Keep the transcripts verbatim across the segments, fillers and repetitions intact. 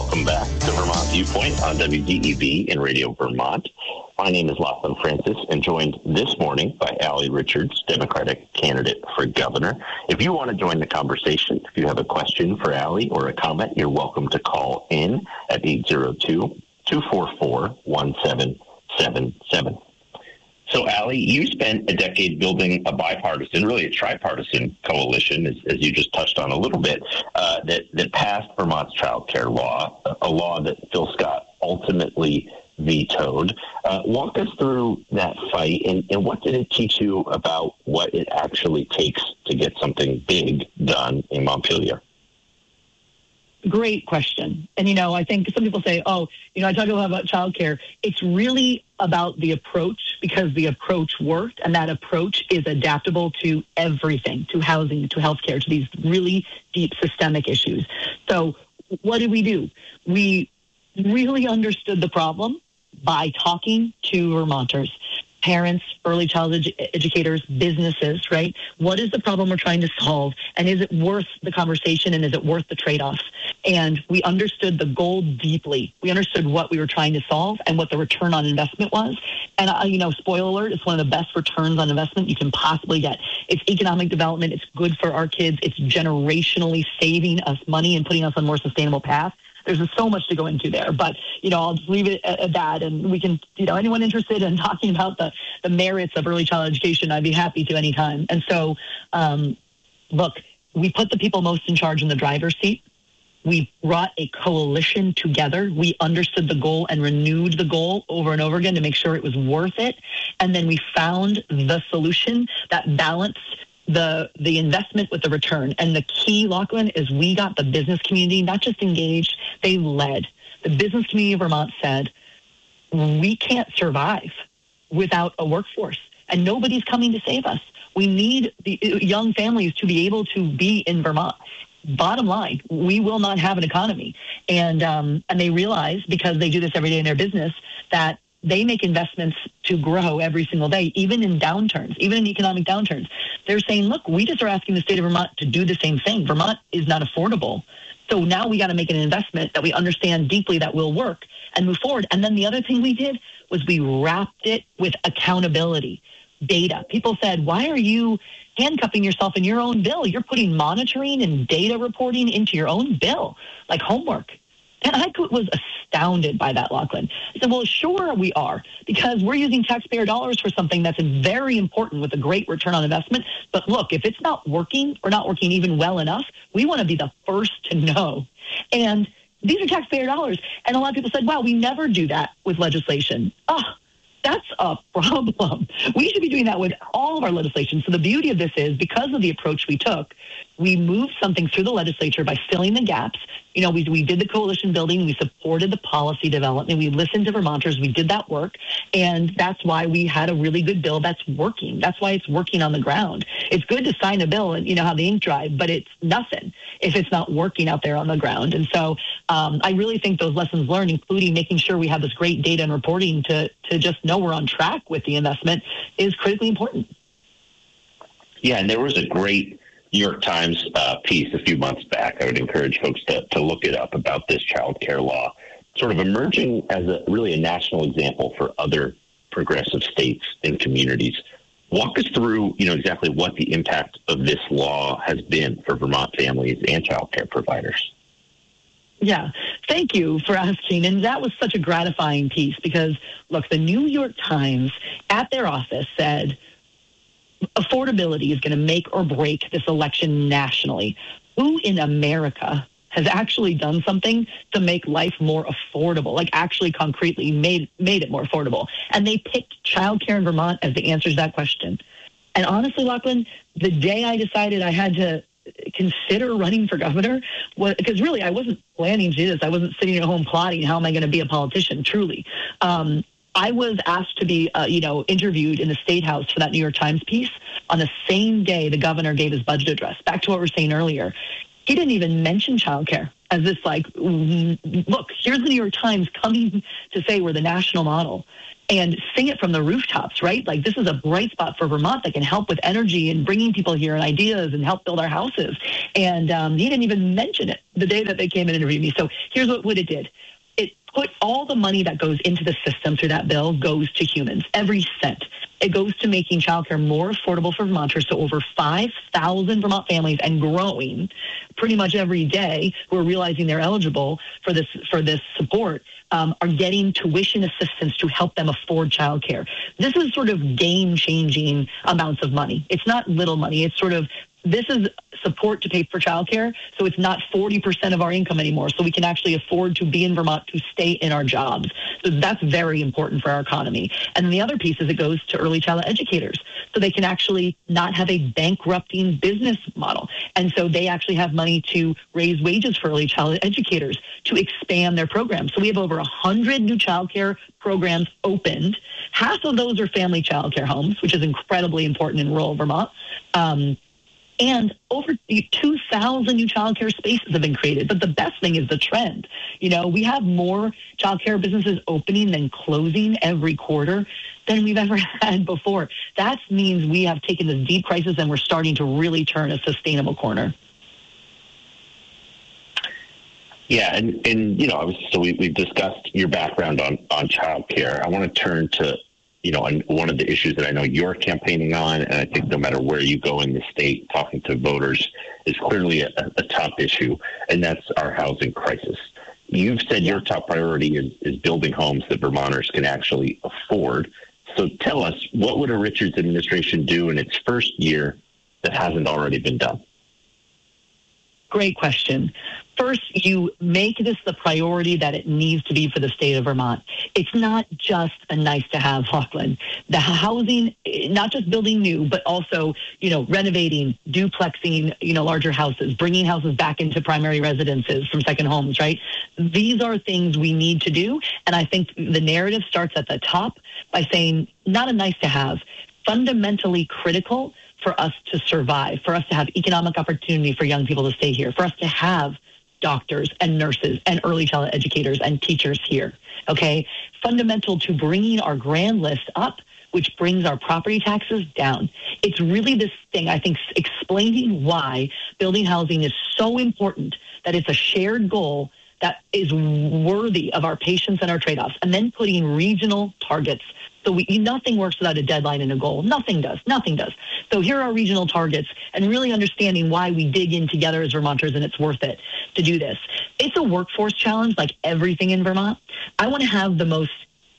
Welcome back to Vermont Viewpoint on W D E V and Radio Vermont. My name is Lachlan Francis, and joined this morning by Allie Richards, Democratic candidate for governor. If you want to join the conversation, if you have a question for Allie or a comment, you're welcome to call in at eight zero two, two four four, one seven seven seven. So, Allie, you spent a decade building a bipartisan, really a tripartisan coalition, as, as you just touched on a little bit, uh, that, that passed Vermont's child care law, a law that Phil Scott ultimately vetoed. Uh, walk us through that fight, and, and what did it teach you about what it actually takes to get something big done in Montpelier? Great question. And, you know, I think some people say, oh, you know, I talk a lot about childcare. It's really about the approach, because the approach worked, and that approach is adaptable to everything, to housing, to healthcare, to these really deep systemic issues. So what did we do? We really understood the problem by talking to Vermonters, parents, early childhood edu- educators, businesses, right? What is the problem we're trying to solve? And is it worth the conversation, and is it worth the trade-offs? And we understood the goal deeply. We understood what we were trying to solve and what the return on investment was. And, uh, you know, spoiler alert, it's one of the best returns on investment you can possibly get. It's economic development. It's good for our kids. It's generationally saving us money and putting us on a more sustainable path. There's so much to go into there, but, you know, I'll just leave it at, at that. And we can, you know, anyone interested in talking about the, the merits of early child education, I'd be happy to anytime. And so, um, look, we put the people most in charge in the driver's seat. We brought a coalition together. We understood the goal and renewed the goal over and over again to make sure it was worth it. And then we found the solution that balanced the the investment with the return. And the key, Lachlan, is we got the business community not just engaged, they led. The business community of Vermont said, we can't survive without a workforce, and nobody's coming to save us. We need the young families to be able to be in Vermont. Bottom line, we will not have an economy. And um, and they realize, because they do this every day in their business, that they make investments to grow every single day, even in downturns, even in economic downturns. They're saying, look, we just are asking the state of Vermont to do the same thing. Vermont is not affordable. So now we got to make an investment that we understand deeply that will work and move forward. And then the other thing we did was we wrapped it with accountability, data. People said, why are you handcuffing yourself in your own bill? You're putting monitoring and data reporting into your own bill, like homework. And I was astounded by that, Lachlan. I said, well, sure we are, because we're using taxpayer dollars for something that's very important with a great return on investment. But look, if it's not working or not working even well enough, we want to be the first to know. And these are taxpayer dollars. And a lot of people said, wow, we never do that with legislation. Oh, that's a problem. We should be doing that with all of our legislation. So the beauty of this is, because of the approach we took, we moved something through the legislature by filling the gaps. You know, we we did the coalition building, we supported the policy development, we listened to Vermonters, we did that work, and that's why we had a really good bill that's working. That's why it's working on the ground. It's good to sign a bill and, you know, have the ink dry, but it's nothing if it's not working out there on the ground. And so um, I really think those lessons learned, including making sure we have this great data and reporting to, to just know we're on track with the investment, is critically important. Yeah, and there was a great New York Times uh, piece a few months back. I would encourage folks to, to look it up, about this child care law, sort of emerging as a really a national example for other progressive states and communities. Walk us through, you know, exactly what the impact of this law has been for Vermont families and child care providers. Yeah, thank you for asking. And that was such a gratifying piece because, look, the New York Times at their office said, affordability is going to make or break this election nationally. Who in America has actually done something to make life more affordable, like actually concretely made made it more affordable? And they picked childcare in Vermont as the answer to that question. And honestly, Lachlan, the day I decided I had to consider running for governor, because really I wasn't planning to do this. I wasn't sitting at home plotting, how am I going to be a politician, truly. Um, I was asked to be, uh, you know, interviewed in the State House for that New York Times piece on the same day the governor gave his budget address. Back to what we were saying earlier. He didn't even mention childcare. as this like, look, here's the New York Times coming to say we're the national model and sing it from the rooftops, right? Like this is a bright spot for Vermont that can help with energy and bringing people here and ideas and help build our houses. And um, he didn't even mention it the day that they came and interviewed me. So here's what, what it did. It put all the money that goes into the system through that bill goes to humans, every cent. It goes to making childcare more affordable for Vermonters. So over five thousand Vermont families and growing pretty much every day who are realizing they're eligible for this for this support um, are getting tuition assistance to help them afford childcare. This is sort of game-changing amounts of money. It's not little money. It's sort of this is support to pay for childcare, so it's not forty percent of our income anymore, so we can actually afford to be in Vermont to stay in our jobs. So that's very important for our economy. And then the other piece is it goes to early child educators, so they can actually not have a bankrupting business model. And so they actually have money to raise wages for early child educators to expand their programs. So we have over one hundred new childcare programs opened. Half of those are family childcare homes, which is incredibly important in rural Vermont. Um, And over two thousand new childcare spaces have been created. But the best thing is the trend. You know, we have more childcare businesses opening than closing every quarter than we've ever had before. That means we have taken this deep crisis and we're starting to really turn a sustainable corner. Yeah, and, and you know, I was, so we, we've discussed your background on, on childcare. I want to turn to you know, and one of the issues that I know you're campaigning on, and I think no matter where you go in the state, talking to voters is clearly a, a top issue, and that's our housing crisis. You've said your top priority is, is building homes that Vermonters can actually afford. So tell us, what would a Richards administration do in its first year that hasn't already been done? Great question. First, you make this the priority that it needs to be for the state of Vermont. It's not just a nice to have, Lachlan. The housing, not just building new, but also, you know, renovating, duplexing, you know, larger houses, bringing houses back into primary residences from second homes, right? These are things we need to do. And I think the narrative starts at the top by saying, not a nice to have, fundamentally critical for us to survive, for us to have economic opportunity for young people to stay here, for us to have doctors and nurses and early childhood educators and teachers here, okay? Fundamental to bringing our grand list up, which brings our property taxes down. It's really this thing, I think, explaining why building housing is so important, that it's a shared goal that is worthy of our patience and our trade-offs, and then putting regional targets. So we, nothing works without a deadline and a goal. Nothing does. Nothing does. So here are regional targets, and really understanding why we dig in together as Vermonters, and it's worth it to do this. It's a workforce challenge like everything in Vermont. I want to have the most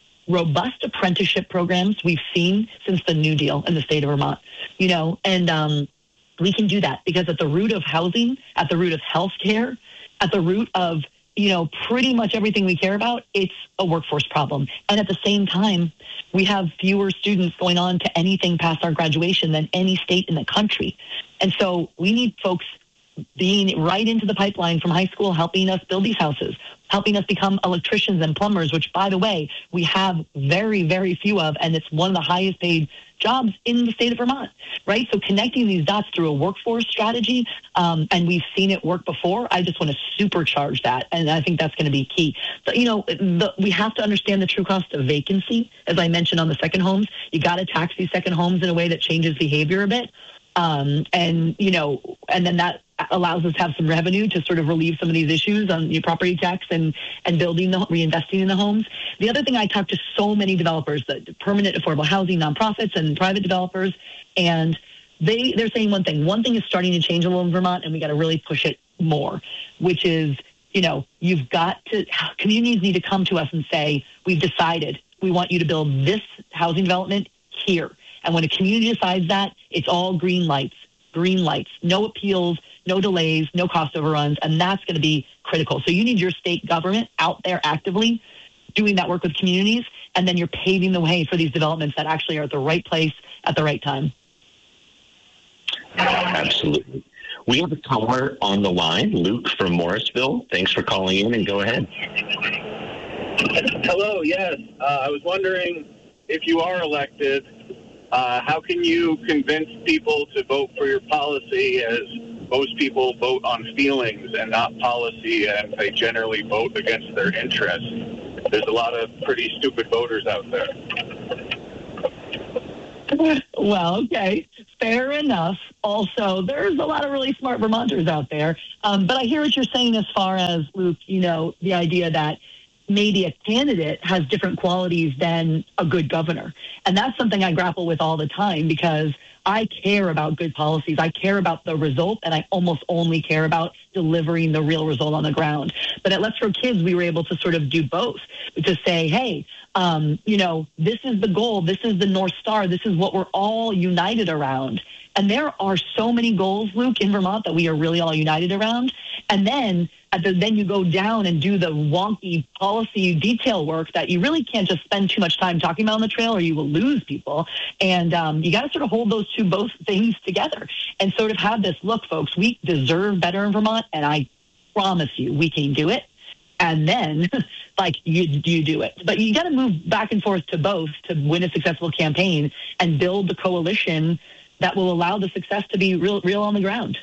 robust apprenticeship programs we've seen since the New Deal in the state of Vermont, you know, and um, we can do that because at the root of housing, at the root of healthcare, at the root of you know, pretty much everything we care about, it's a workforce problem. And at the same time, we have fewer students going on to anything past our graduation than any state in the country. And so we need folks being right into the pipeline from high school, helping us build these houses, helping us become electricians and plumbers, which, by the way, we have very, very few of, and it's one of the highest paid jobs in the state of Vermont, right? So connecting these dots through a workforce strategy, um, and we've seen it work before. I just want to supercharge that, and I think that's going to be key. So, you know, the, we have to understand the true cost of vacancy. As I mentioned on the second homes, you got to tax these second homes in a way that changes behavior a bit. Um, and, you know, and then that allows us to have some revenue to sort of relieve some of these issues on your property tax and, and building, the reinvesting in the homes. The other thing, I talk to so many developers, the permanent affordable housing nonprofits and private developers, and they, they're saying one thing. One thing is starting to change a little in Vermont, and we got to really push it more, which is, you know, you've got to, communities need to come to us and say, we've decided we want you to build this housing development here. And when a community decides that, it's all green lights, green lights, no appeals, no delays, no cost overruns, and that's going to be critical. So you need your state government out there actively doing that work with communities, and then you're paving the way for these developments that actually are at the right place at the right time. Absolutely. We have a caller on the line, Luke from Morrisville. Thanks for calling in, and go ahead. Hello, yes. Uh, I was wondering, if you are elected, Uh, how can you convince people to vote for your policy as most people vote on feelings and not policy, and they generally vote against their interests. There's a lot of pretty stupid voters out there. Well, okay, fair enough. Also, there's a lot of really smart Vermonters out there. Um, but I hear what you're saying as far as, Luke, you know, the idea that maybe a candidate has different qualities than a good governor. And that's something I grapple with all the time because I care about good policies. I care about the result, and I almost only care about delivering the real result on the ground. But at Let's Grow Kids, we were able to sort of do both, to say, hey, um, you know, this is the goal. This is the North Star. This is what we're all united around. And there are so many goals, Luke, in Vermont that we are really all united around. And then at the, then you go down and do the wonky policy detail work that you really can't just spend too much time talking about on the trail or you will lose people. And um, you got to sort of hold those two both things together and sort of have this, look, folks, we deserve better in Vermont, and I promise you we can do it. And then, like, you, you do it. But you got to move back and forth to both to win a successful campaign and build the coalition that will allow the success to be real, real on the ground.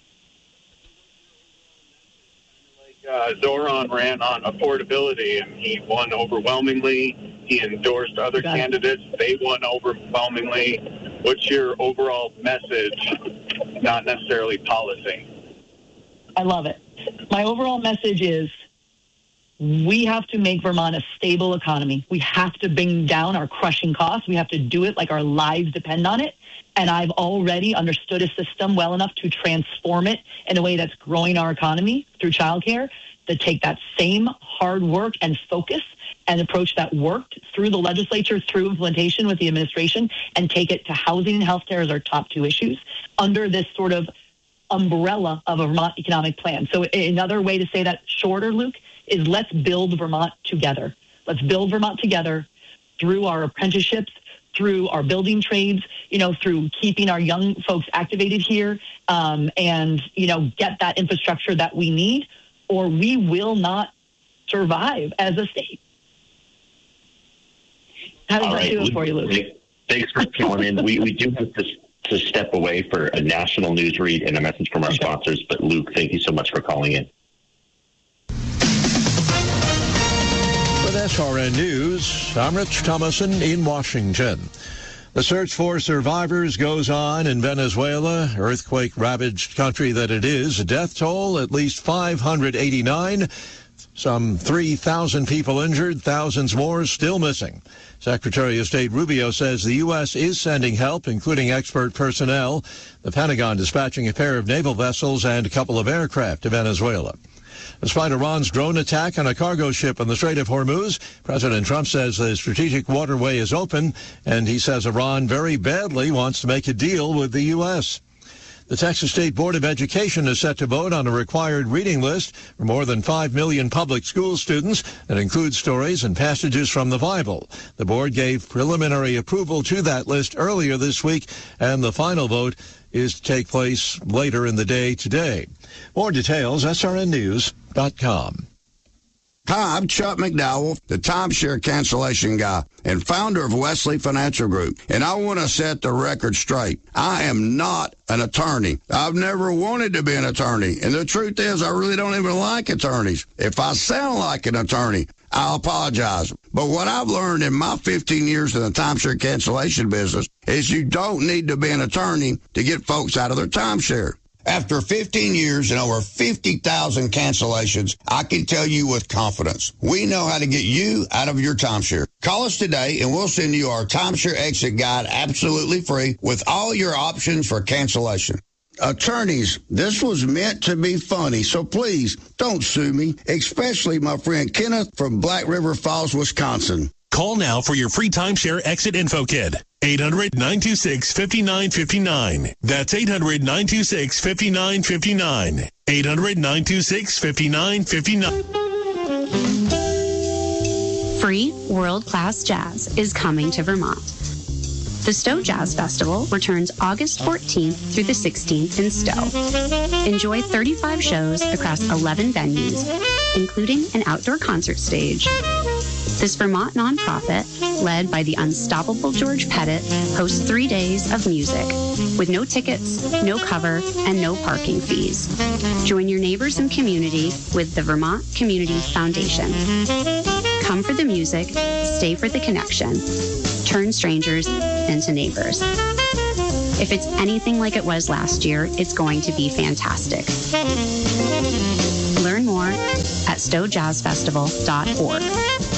Uh, Zoran ran on affordability, and he won overwhelmingly. He endorsed other candidates. They won overwhelmingly. What's your overall message, not necessarily policy? I love it. My overall message is we have to make Vermont a stable economy. We have to bring down our crushing costs. We have to do it like our lives depend on it. And I've already understood a system well enough to transform it in a way that's growing our economy through childcare, to take that same hard work and focus and approach that worked through the legislature, through implementation with the administration, and take it to housing and healthcare as our top two issues under this sort of umbrella of a Vermont economic plan. So another way to say that shorter, Luke, is let's build Vermont together. Let's build Vermont together through our apprenticeships, through our building trades, you know, through keeping our young folks activated here, um, and, you know, get that infrastructure that we need, or we will not survive as a state. How does All that right. do it for you, Luke? Thanks for calling in. We, we do have to, to step away for a national news read and a message from our okay. sponsors. But, Luke, thank you so much for calling in. With S R N News, I'm Rich Thomason in Washington. The search for survivors goes on in Venezuela, earthquake-ravaged country that it is. Death toll, at least five hundred eighty-nine. Some three thousand people injured, thousands more still missing. Secretary of State Rubio says the U S is sending help, including expert personnel. The Pentagon dispatching a pair of naval vessels and a couple of aircraft to Venezuela. Despite Iran's drone attack on a cargo ship in the Strait of Hormuz, President Trump says the strategic waterway is open, and he says Iran very badly wants to make a deal with the U S. The Texas State Board of Education is set to vote on a required reading list for more than five million public school students that includes stories and passages from the Bible. The board gave preliminary approval to that list earlier this week, and the final vote is to take place later in the day today. More details, S R N news dot com. Hi, I'm Chuck McDowell, the timeshare cancellation guy and founder of Wesley Financial Group, and I want to set the record straight. I am not an attorney. I've never wanted to be an attorney, and the truth is I really don't even like attorneys. If I sound like an attorney, I'll apologize. But what I've learned in my fifteen years in the timeshare cancellation business is you don't need to be an attorney to get folks out of their timeshare. After fifteen years and over fifty thousand cancellations, I can tell you with confidence, we know how to get you out of your timeshare. Call us today and we'll send you our timeshare exit guide absolutely free with all your options for cancellation. Attorneys, this was meant to be funny, so please don't sue me, especially my friend Kenneth from Black River Falls, Wisconsin. Call now for your free timeshare exit info kit. eight hundred, nine two six, five nine five nine. That's eight hundred, nine two six, five nine five nine. eight hundred, nine two six, five nine five nine. Free world-class jazz is coming to Vermont. The Stowe Jazz Festival returns August fourteenth through the sixteenth in Stowe. Enjoy thirty-five shows across eleven venues, including an outdoor concert stage. This Vermont nonprofit, led by the unstoppable George Pettit, hosts three days of music with no tickets, no cover, and no parking fees. Join your neighbors and community with the Vermont Community Foundation. Come for the music, stay for the connection. Turn strangers into neighbors. If it's anything like it was last year, it's going to be fantastic. Learn more at stowe jazz festival dot org.